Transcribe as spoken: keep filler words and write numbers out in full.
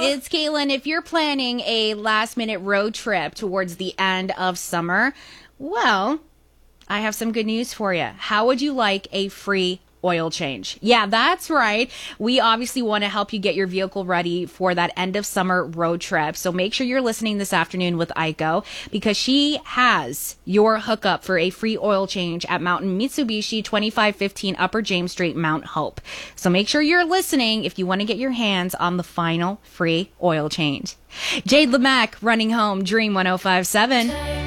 it's Caitlin. If you're planning a last-minute road trip towards the end of summer, well, I have some good news for you. How would you like a free oil change? Yeah, that's right. We obviously want to help you get your vehicle ready for that end of summer road trip. So make sure you're listening this afternoon with Aiko, because she has your hookup for a free oil change at Mountain Mitsubishi, twenty-five fifteen Upper James Street, Mount Hope. So make sure you're listening if you want to get your hands on the final free oil change. Jade Lemack, Running Home, Dream one oh five point seven.